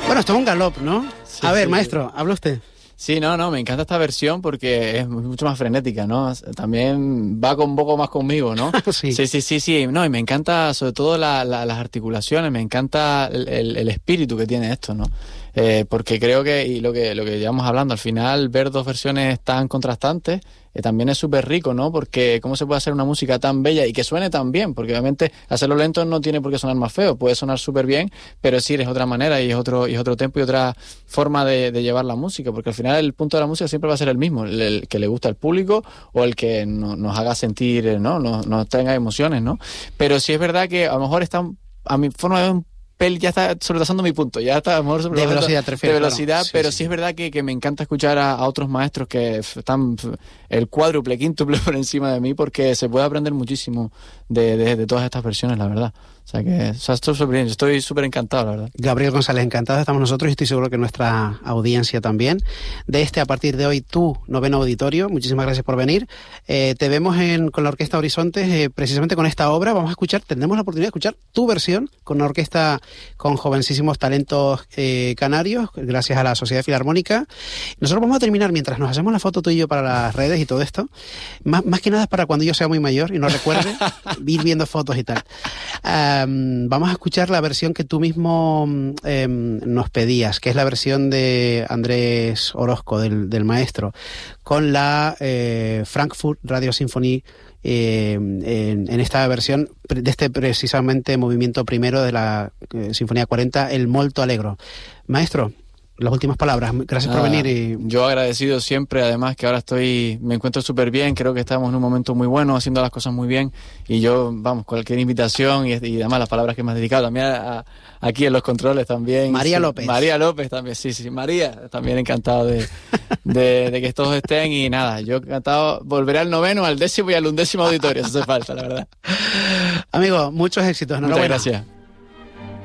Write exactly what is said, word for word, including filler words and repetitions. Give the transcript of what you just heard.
Bueno, esto es un galop, ¿no? Sí, a ver, sí. maestro, habla usted. Sí, no, no, me encanta esta versión porque es mucho más frenética, ¿no? También va con un poco más conmigo, ¿no? Sí. sí, sí, sí, sí. No, y me encanta sobre todo la, la, las articulaciones, me encanta el, el, el espíritu que tiene esto, ¿no? Eh, porque creo que, y lo que, lo que llevamos hablando, al final ver dos versiones tan contrastantes eh, también es súper rico, ¿no? Porque cómo se puede hacer una música tan bella y que suene tan bien, porque obviamente hacerlo lento no tiene por qué sonar más feo, puede sonar súper bien, pero sí es otra manera y es otro, y es otro tempo y otra forma de, de llevar la música, porque al final el punto de la música siempre va a ser el mismo, el, el que le gusta al público o el que no, nos haga sentir, ¿no? Nos, nos tenga emociones, ¿no? Pero sí es verdad que a lo mejor está, a mi forma de ver un pel ya está sobrepasando mi punto, ya está a lo mejor de velocidad, te refieres, de velocidad, claro. pero sí, sí, sí es verdad que, que me encanta escuchar a, a otros maestros que están el cuádruple, quíntuple por encima de mí, porque se puede aprender muchísimo de, de, de todas estas versiones, la verdad. O sea que o sea, estoy súper bien, estoy súper encantado, la verdad. Gabriel González, encantado estamos nosotros y estoy seguro que nuestra audiencia también. De este, a partir de hoy, tu noveno auditorio, muchísimas gracias por venir. Eh, te vemos en, con la Orquesta Horizontes, eh, precisamente con esta obra. Vamos a escuchar, tendremos la oportunidad de escuchar tu versión con una orquesta con jovencísimos talentos eh, canarios, gracias a la Sociedad Filarmónica. Nosotros vamos a terminar, mientras nos hacemos la foto tú y yo para las redes y todo esto, más, más que nada es para cuando yo sea muy mayor y no recuerde, ir viendo fotos y tal. Um, vamos a escuchar la versión que tú mismo um, nos pedías, que es la versión de Andrés Orozco, del, del maestro, con la eh, Frankfurt Radio Symphony eh, en, en esta versión de este precisamente movimiento primero de la eh, Sinfonía cuarenta, el Molto Allegro. Maestro, las últimas palabras. Gracias Nada, por venir. Y... yo agradecido siempre, además que ahora estoy, me encuentro súper bien, creo que estamos en un momento muy bueno, haciendo las cosas muy bien, y yo, vamos, cualquier invitación y, y además las palabras que me has dedicado también a, a, aquí en los controles también. María sí, López. María López también, sí, sí, María, también encantado de, de, de que todos estén, y nada, yo encantado, volveré al noveno, al décimo y al undécimo auditorio, si hace falta, la verdad. Amigo, muchos éxitos. Muchas gracias.